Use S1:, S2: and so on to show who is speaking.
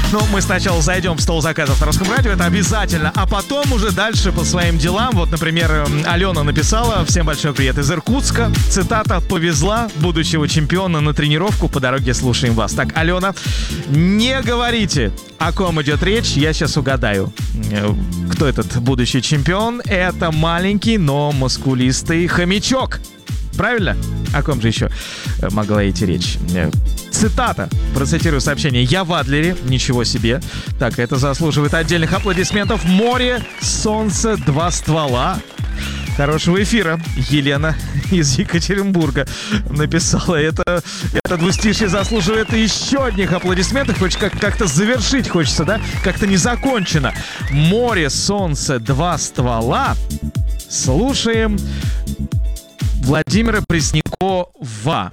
S1: Ну, мы сначала зайдем в стол заказов на Русском радио, это обязательно, а потом уже дальше по своим делам. Вот, например, Алена написала: всем большой привет из Иркутска. Цитата: «Повезла будущего чемпиона на тренировку, по дороге слушаем вас». Так, Алена, не говорите, о ком идет речь, я сейчас угадаю. Кто этот будущий чемпион? Это маленький, но мускулистый хомячок. Правильно? О ком же еще могла идти речь? Цитата. Процитирую сообщение. «Я в Адлере». Ничего себе. Так, это заслуживает отдельных аплодисментов. «Море, солнце, два ствола». Хорошего эфира. Елена из Екатеринбурга написала. Это двустишье заслуживает еще одних аплодисментов. Хочешь как-то завершить хочется, да? Как-то не закончено. «Море, солнце, два ствола». Слушаем Владимира Преснякова.